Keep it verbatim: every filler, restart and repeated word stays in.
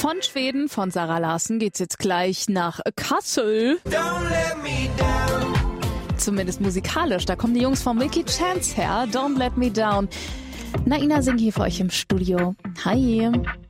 Von Schweden, von Sarah Larsson, geht's jetzt gleich nach Kassel. Don't let me down. Zumindest musikalisch. Da kommen die Jungs von Milky Chance her. Don't Let Me Down. Naina singt hier für euch im Studio. Hi.